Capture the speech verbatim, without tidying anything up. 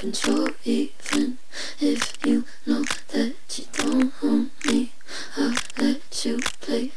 control. Even if you know that you don't own me, I'll let you play